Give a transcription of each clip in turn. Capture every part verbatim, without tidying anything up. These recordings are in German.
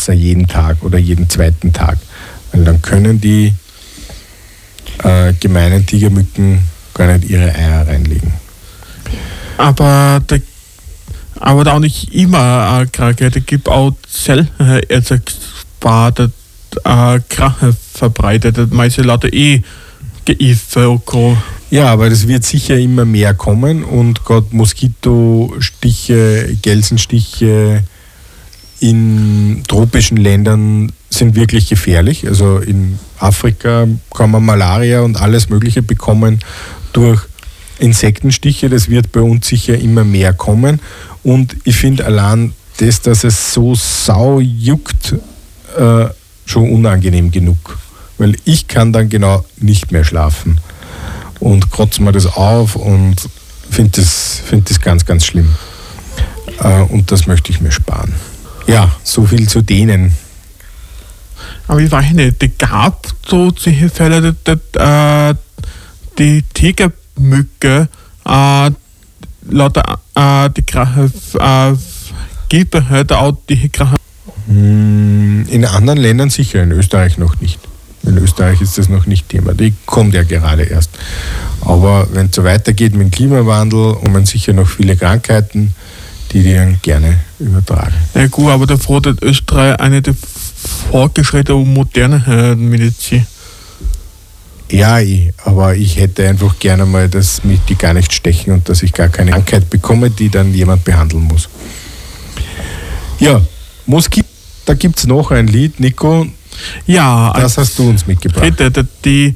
Wasser jeden Tag oder jeden zweiten Tag. Weil dann können die äh, gemeinen Tigermücken gar nicht ihre Eier reinlegen. Aber der, aber da auch nicht immer eine Krankheit. Es gibt auch Zellersatzbare, äh, Krankheit verbreitet. Meist lauter eh geimpft. Ja, aber das wird sicher immer mehr kommen und gerade Moskitostiche, Gelsenstiche in tropischen Ländern sind wirklich gefährlich. Also in Afrika kann man Malaria und alles Mögliche bekommen durch Insektenstiche. Das wird bei uns sicher immer mehr kommen. Und ich finde allein das, dass es so sau juckt, äh, schon unangenehm genug. Weil ich kann dann genau nicht mehr schlafen. Und kratze mir das auf und finde das, find das ganz, ganz schlimm. Äh, und das möchte ich mir sparen. Ja, so viel zu denen. Aber ich weiß nicht, es gab so solche Fälle, dass, dass, äh, die Tigermücke äh, lauter äh, die Krache äh, gibt halt auch die Krache. In anderen Ländern sicher, in Österreich noch nicht. In Österreich ist das noch nicht Thema. Die kommt ja gerade erst. Aber wenn es so weitergeht mit dem Klimawandel und man sicher noch viele Krankheiten, die die dann gerne übertragen. Ja gut, aber der Frau hat Österreich eine der fortgeschrittene und moderne Medizin. Ja, ich, aber ich hätte einfach gerne mal, dass mich die gar nicht stechen und dass ich gar keine Krankheit bekomme, die dann jemand behandeln muss. Ja, Moskito, da gibt es noch ein Lied, Nico. Ja, das hast du uns mitgebracht. Bitte, die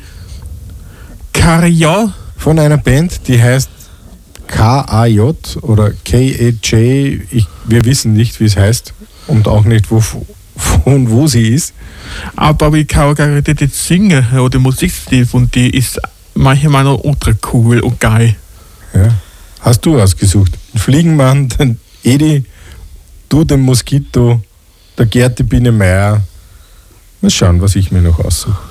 Karriere von einer Band, die heißt K A J oder K A J. Ich, wir wissen nicht, wie es heißt und auch nicht, wo, von wo sie ist. Aber ich kann auch gar nicht die singen oder die Musikstil von die ist manchmal noch ultra cool und geil. Ja. Hast du ausgesucht? Fliegenmann, den Edi, du den Moskito, der Gerd, die Biene Meier. Mal schauen, was ich mir noch aussuche.